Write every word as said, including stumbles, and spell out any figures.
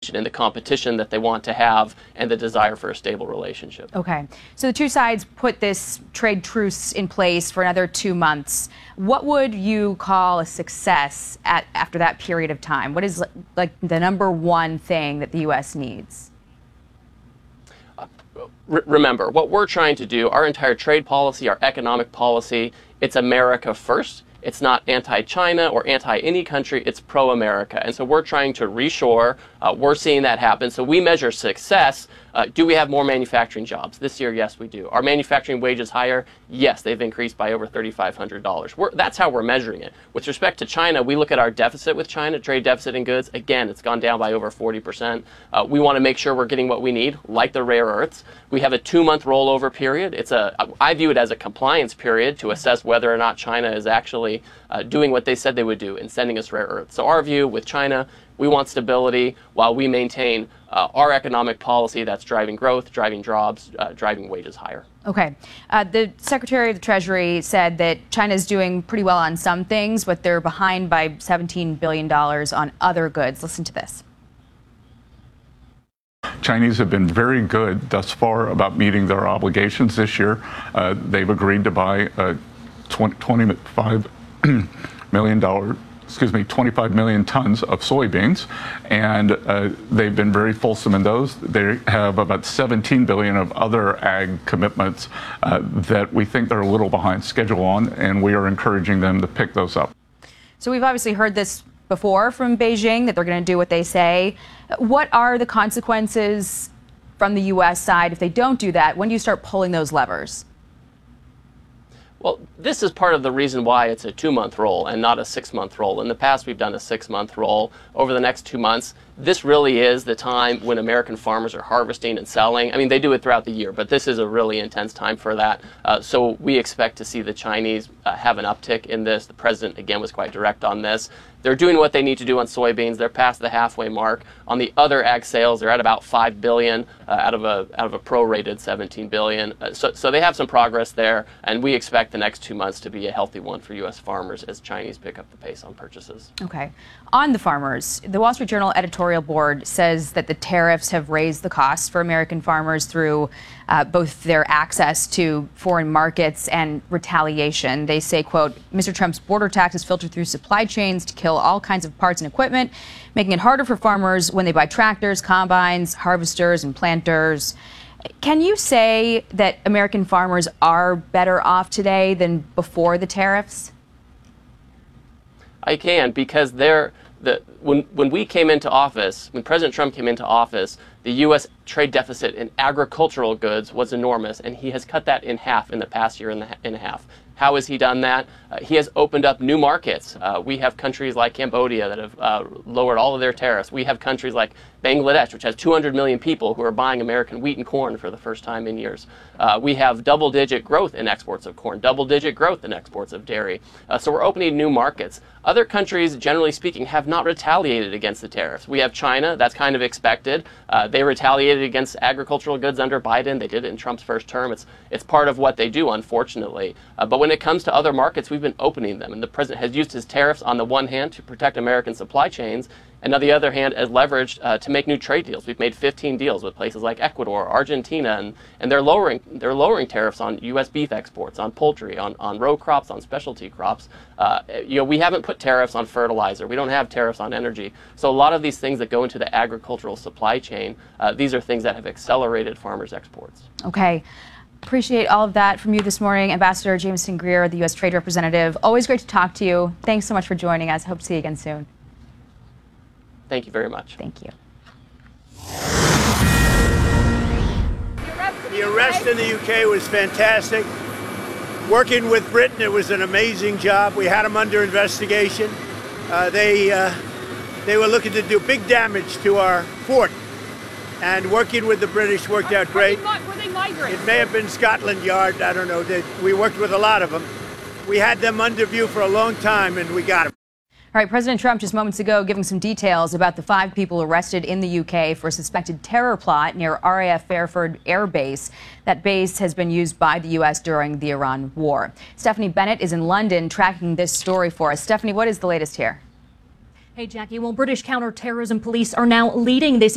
mentioned, in the competition that they want to have and the desire for a stable relationship. Okay. So the two sides put this trade truce in place for another two months. What would you call a success at, after that period of time? What is like the number one thing that the U S needs? Uh, re remember, what we're trying to do, our entire trade policy, our economic policy, it's America first. It's not anti-China or anti-any country, it's pro-America. And so we're trying to reshore. Uh, we're seeing that happen. So we measure success. Uh, do we have more manufacturing jobs? This year, yes, we do. Are manufacturing wages higher? Yes, they've increased by over three thousand five hundred dollars. We're, that's how we're measuring it. With respect to China, we look at our deficit with China, trade deficit in goods. Again, it's gone down by over forty percent. Uh, we want to make sure we're getting what we need, like the rare earths. We have a two-month rollover period. It's a, I view it as a compliance period to assess whether or not China is actually uh, doing what they said they would do in sending us rare earths. So our view with China, we want stability while we maintain uh, our economic policy that's driving growth, driving jobs, uh, driving wages higher. Okay. Uh, the Secretary of the Treasury said that China is doing pretty well on some things, but they're behind by seventeen billion dollars on other goods. Listen to this. Chinese have been very good thus far about meeting their obligations this year. Uh, they've agreed to buy uh, twenty-five million dollars. excuse me, twenty-five million tons of soybeans, and uh, they've been very fulsome in those. They have about seventeen billion of other ag commitments uh, that we think they're a little behind schedule on, and we are encouraging them to pick those up. So we've obviously heard this before from Beijing, that they're going to do what they say. What are the consequences from the U S side if they don't do that? When do you start pulling those levers? Well, this is part of the reason why it's a two-month roll and not a six-month roll. In the past, we've done a six-month roll. Over the next two months, this really is the time when American farmers are harvesting and selling. I mean, they do it throughout the year, but this is a really intense time for that. Uh, so we expect to see the Chinese uh, have an uptick in this. The president, again, was quite direct on this. They're doing what they need to do on soybeans. They're past the halfway mark. On the other ag sales, they're at about five billion dollars uh, out of a out of a prorated seventeen billion dollars. Uh, so, so they have some progress there, and we expect the next two months to be a healthy one for U S farmers as Chinese pick up the pace on purchases. Okay. On the farmers, the Wall Street Journal editorial board says that the tariffs have raised the costs for American farmers through uh, both their access to foreign markets and retaliation. They say, quote, Mister Trump's border taxes filter through supply chains to kill all kinds of parts and equipment, making it harder for farmers when they buy tractors, combines, harvesters, and planters. Can you say that American farmers are better off today than before the tariffs? I can, because they're the when when we came into office, when President Trump came into office, the U S trade deficit in agricultural goods was enormous, and he has cut that in half in the past year and a half. How has he done that? Uh, he has opened up new markets. Uh, we have countries like Cambodia that have uh, lowered all of their tariffs. We have countries like Bangladesh, which has two hundred million people who are buying American wheat and corn for the first time in years. Uh, we have double-digit growth in exports of corn, double-digit growth in exports of dairy. Uh, so we're opening new markets. Other countries, generally speaking, have not retaliated against the tariffs. We have China. That's kind of expected. Uh, they retaliated against agricultural goods under Biden. They did it in Trump's first term. It's it's part of what they do, unfortunately. Uh, but when it comes to other markets, we've been opening them. And the president has used his tariffs on the one hand to protect American supply chains, and on the other hand, as leveraged uh, to make new trade deals. We've made fifteen deals with places like Ecuador, Argentina, and, and they're lowering they're lowering tariffs on U S beef exports, on poultry, on, on row crops, on specialty crops. Uh, you know, we haven't put tariffs on fertilizer. We don't have tariffs on energy. So a lot of these things that go into the agricultural supply chain, uh, these are things that have accelerated farmers' exports. Okay. Appreciate all of that from you this morning, Ambassador Jameson Greer, the U S Trade Representative. Always great to talk to you. Thanks so much for joining us. Hope to see you again soon. Thank you very much. Thank you. The arrest in the U K was fantastic. Working with Britain, it was an amazing job. We had them under investigation. Uh, they, uh, they were looking to do big damage to our fort. And working with the British worked out great. Were they migrants? It may have been Scotland Yard, I don't know. They, we worked with a lot of them. We had them under view for a long time, and we got them. All right, President Trump just moments ago giving some details about the five people arrested in the U K for a suspected terror plot near R A F Fairford Air Base. That base has been used by the U S during the Iran war. Stephanie Bennett is in London tracking this story for us. Stephanie, what is the latest here? Hey, Jackie. Well, British counterterrorism police are now leading this